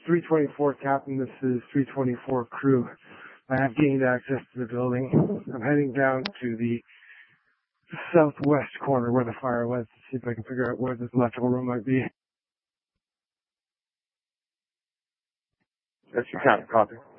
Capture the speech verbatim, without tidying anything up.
three twenty-four Captain, this is three twenty-four crew. I have gained access to the building. I'm heading down to the southwest corner where the fire was to see if I can figure out where this electrical room might be. That's your Captain, copy.